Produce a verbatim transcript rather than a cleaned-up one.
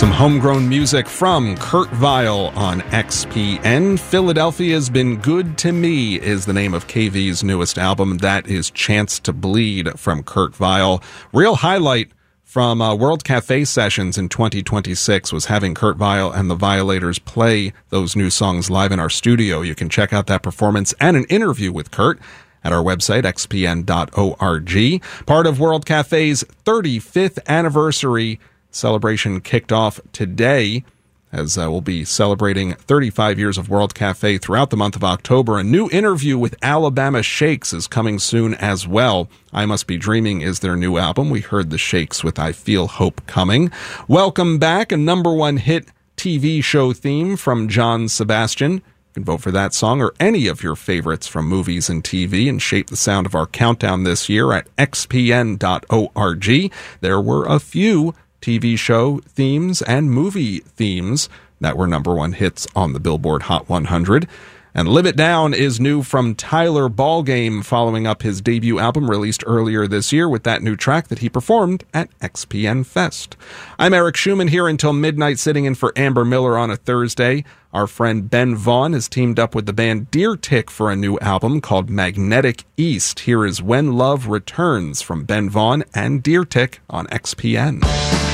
Some homegrown music from Kurt Vile on X P N. Philadelphia's Been Good to Me is the name of K V's newest album. That is Chance to Bleed from Kurt Vile. Real highlight from uh, World Cafe sessions in twenty twenty-six was having Kurt Vile and the Violators play those new songs live in our studio. You can check out that performance and an interview with Kurt at our website, x p n dot org. Part of World Cafe's thirty-fifth anniversary celebration kicked off today, as uh, we'll be celebrating thirty-five years of World Cafe throughout the month of October. A new interview with Alabama Shakes is coming soon as well. I Must Be Dreaming is their new album. We heard the Shakes with I Feel Hope Coming. Welcome Back, a number one hit T V show theme from John Sebastian. You can vote for that song or any of your favorites from movies and T V and shape the sound of our countdown this year at x p n dot org. There were a few T V show themes and movie themes that were number one hits on the Billboard Hot one hundred. And Live It Down is new from Tyler Ballgame, following up his debut album released earlier this year with that new track that he performed at X P N Fest. I'm Eric Schumann, here until midnight, sitting in for Amber Miller on a Thursday. Our friend Ben Vaughn has teamed up with the band Deer Tick for a new album called Magnetic East. Here is When Love Returns from Ben Vaughn and Deer Tick on X P N.